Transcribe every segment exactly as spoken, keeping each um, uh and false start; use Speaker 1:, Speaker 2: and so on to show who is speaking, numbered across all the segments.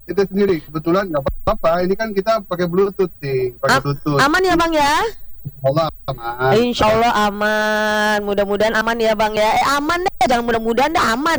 Speaker 1: Itu sendiri. Kebetulan nggak apa-apa. Ini kan kita pakai Bluetooth nih, pakai
Speaker 2: Am-
Speaker 1: Bluetooth.
Speaker 2: aman ya Bang ya?
Speaker 1: Allah aman.
Speaker 2: Insya Allah aman. Mudah-mudahan aman ya Bang ya. Eh aman deh, jangan mudah-mudahan deh aman.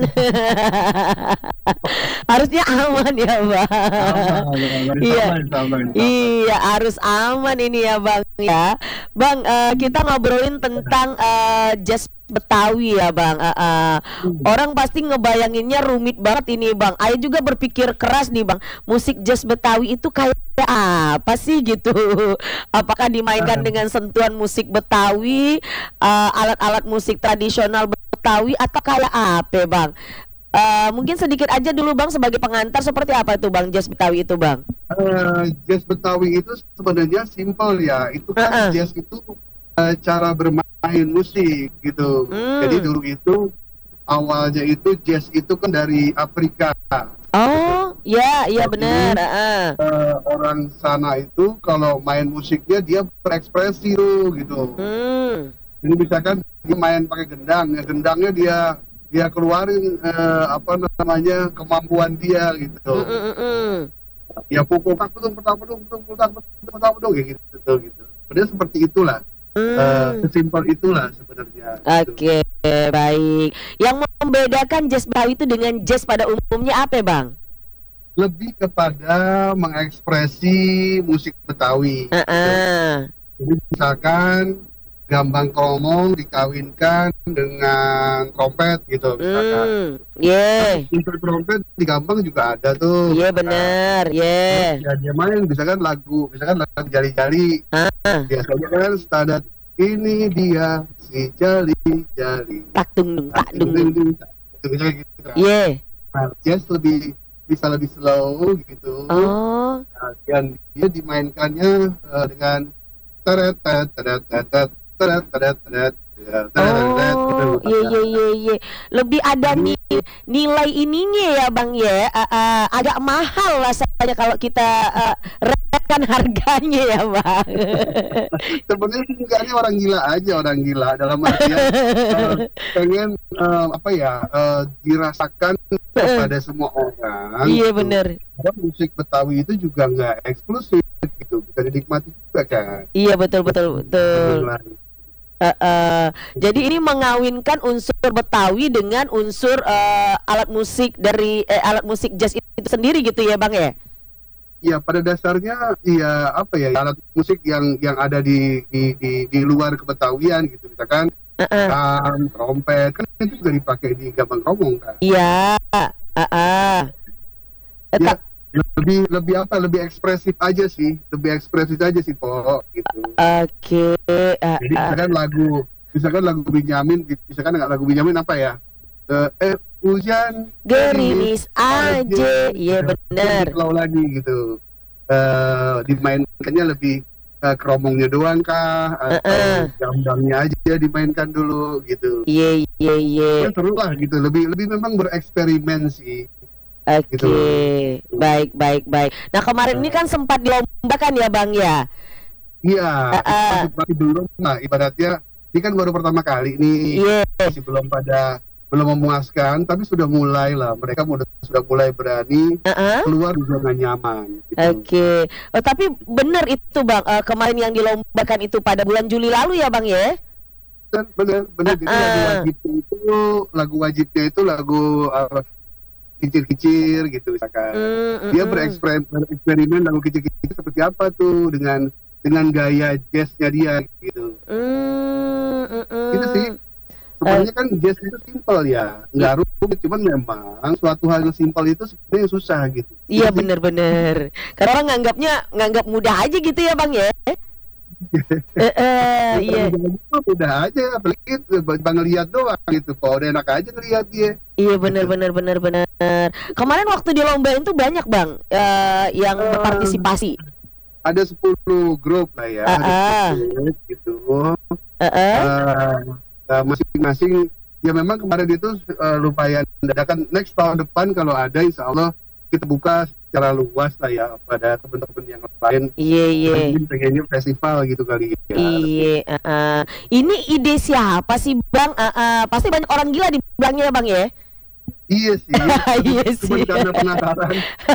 Speaker 2: Harusnya aman ya Bang.
Speaker 1: Aman, aman,
Speaker 2: Iya.
Speaker 1: aman, aman, aman.
Speaker 2: Iya, harus aman ini ya Bang ya. Bang, eh, kita ngobrolin tentang eh, jazz Betawi ya Bang. Eh, eh, orang pasti ngebayanginnya rumit banget ini Bang. Ayo juga berpikir keras nih Bang. Musik jazz Betawi itu kayak apa sih gitu? Apakah dimainkan dengan sentuhan musik Betawi, eh, alat-alat musik tradisional Betawi, atau kayak apa Bang? Eh, mungkin sedikit aja dulu Bang sebagai pengantar, seperti apa itu Bang jazz Betawi itu Bang?
Speaker 1: Eh, jazz Betawi itu sebenarnya simpel ya. Itu kan
Speaker 2: Heeh.
Speaker 1: jazz itu eh, cara bermain musik gitu.
Speaker 2: Hmm.
Speaker 1: Jadi dulu itu awalnya itu jazz itu kan dari Afrika.
Speaker 2: Oh, ya, iya
Speaker 1: Tapi,
Speaker 2: benar. Heeh.
Speaker 1: eh, orang sana itu kalau main musiknya dia berekspresi tuh gitu.
Speaker 2: Hmm.
Speaker 1: Jadi misalkan dia main pakai gendang, ya gendangnya dia dia keluarin eh, apa namanya kemampuan dia
Speaker 2: Mm,
Speaker 1: gitu.
Speaker 2: mm, mm, mm.
Speaker 1: Ya pukul tak pedung, petak pedung, pedung, petak pedung, petak pedung kayak gitu gitu. Sebenarnya seperti itulah. Eh,
Speaker 2: Hmm.
Speaker 1: sesimpel itulah sebenarnya. gitu.
Speaker 2: Oke, baik. Yang membedakan jazz Betawi itu dengan jazz pada umumnya apa Bang?
Speaker 1: Lebih kepada mengekspresi musik Betawi. gitu.
Speaker 2: Heeh.
Speaker 1: Jadi misalkan gambang kromong dikawinkan dengan trompet gitu misalkan.
Speaker 2: Hmm. Yeah.
Speaker 1: Untuk trompet di gambang juga ada tuh.
Speaker 2: Iya
Speaker 1: Nah,
Speaker 2: benar. Yeah.
Speaker 1: ya dia main misalkan lagu, misalkan lagu jali-jali.
Speaker 2: Ah.
Speaker 1: Biasanya kan standar ini dia si jali-jali.
Speaker 2: Tak dung dung, tak dung
Speaker 1: Ding,
Speaker 2: dung.
Speaker 1: ding, ding. Itu misalnya gitu.
Speaker 2: Yeah.
Speaker 1: Nah, jazz lebih bisa lebih slow gitu.
Speaker 2: Oh.
Speaker 1: Nah, dan dia dimainkannya eh, dengan teret teret teret teret teret teret teret ya, teret, teret,
Speaker 2: Oh,
Speaker 1: teret,
Speaker 2: iya
Speaker 1: teret.
Speaker 2: iya iya iya. Lebih ada ni nilai ininya ya Bang ya. Ah, ah, agak mahal rasanya kalau kita uh, rate-kan harganya ya Bang.
Speaker 1: Sebenarnya sih juga ini orang gila aja, orang gila dalam artian eh, pengen eh, apa ya eh, dirasakan kepada semua orang.
Speaker 2: Iya
Speaker 1: gitu.
Speaker 2: bener.
Speaker 1: Karena musik Betawi itu juga nggak eksklusif gitu, bisa dinikmati juga kan.
Speaker 2: Iya betul betul betul. Uh, uh, jadi ini mengawinkan unsur Betawi dengan unsur uh, alat musik dari eh, alat musik jazz itu sendiri gitu ya Bang ya?
Speaker 1: Iya, pada dasarnya ya apa ya alat musik yang yang ada di di di, di luar kebetawian gitu, misalkan
Speaker 2: Uh-uh.
Speaker 1: tam, trompet kan itu juga dipakai di gambang kromong kan.
Speaker 2: Iya. Uh, uh. Eh,
Speaker 1: Ya,
Speaker 2: ta-
Speaker 1: lebih lebih apa lebih ekspresif aja sih, lebih ekspresif aja sih po gitu.
Speaker 2: Oke. uh,
Speaker 1: Jadi
Speaker 2: uh.
Speaker 1: misalkan lagu misalkan lagu Benyamin, misalkan nggak lagu Benyamin apa ya? Eh, eh hujan
Speaker 2: Gerimis aja. Iya bener.
Speaker 1: Slow lagi gitu. Eh dimainkannya lebih eh, kromongnya doang kah atau
Speaker 2: Uh-uh.
Speaker 1: gambangnya aja dimainkan dulu gitu.
Speaker 2: Iya iya iya.
Speaker 1: Ya seru lah gitu. Lebih lebih memang bereksperimen sih.
Speaker 2: Oke.
Speaker 1: Gitu.
Speaker 2: Baik baik baik. Nah kemarin ini kan sempat dilombakan ya Bang ya?
Speaker 1: Iya,
Speaker 2: Uh-uh.
Speaker 1: masih, masih belum lah ibaratnya ini kan baru pertama kali nih.
Speaker 2: Iya.
Speaker 1: Masih belum pada belum memuaskan, tapi sudah mulai lah. Mereka mudah, sudah mulai berani
Speaker 2: Uh-uh.
Speaker 1: keluar di zona nyaman. Gitu.
Speaker 2: Oke. Oh, tapi benar itu Bang, eh, kemarin yang dilombakan itu pada bulan Juli lalu ya Bang ya?
Speaker 1: Dan benar, benar. Jadi
Speaker 2: Uh-uh.
Speaker 1: lagu wajibnya itu, lagu wajibnya itu lagu uh, kicir-kicir gitu misalkan.
Speaker 2: Mm, mm,
Speaker 1: Dia
Speaker 2: mm.
Speaker 1: bereksperimen, bereksperimen lagu kicir-kicir seperti apa tuh dengan dengan gaya jazznya dia gitu.
Speaker 2: Mm, mm, mm.
Speaker 1: Itu sih. Sebenarnya kan jazz itu simpel ya, nggak rumit. Cuman memang suatu hal yang simpel itu sebenarnya susah gitu.
Speaker 2: Iya
Speaker 1: Jadi,
Speaker 2: benar-benar. Karena orang nganggapnya nganggap mudah aja gitu ya Bang ya? Eh, eh, iya.
Speaker 1: Udah aja, apalagi bang lihat doang gitu. Kok udah enak aja ngeliat dia.
Speaker 2: Iya benar-benar benar-benar. Kemarin waktu dilombain tuh banyak Bang eh, yang
Speaker 1: Eh,
Speaker 2: berpartisipasi.
Speaker 1: Ada sepuluh grup lah ya,
Speaker 2: Ah,
Speaker 1: ada
Speaker 2: ah.
Speaker 1: sepuluh grup gitu.
Speaker 2: Eh, eh.
Speaker 1: Eh, eh, masing-masing ya memang kemarin itu eh, lumayan dadakan. Next tahun depan kalau ada insya Allah kita buka secara luas lah ya pada teman-teman yang lain.
Speaker 2: Iya iya.
Speaker 1: Mungkin pengennya festival gitu kali ya.
Speaker 2: Iya, uh, uh. Ini ide siapa sih Bang? Uh, uh. Pasti banyak orang gila di belakangnya Bang ya?
Speaker 1: Iya sih.
Speaker 2: Iya
Speaker 1: Cuma
Speaker 2: sih.
Speaker 1: karena penasaran.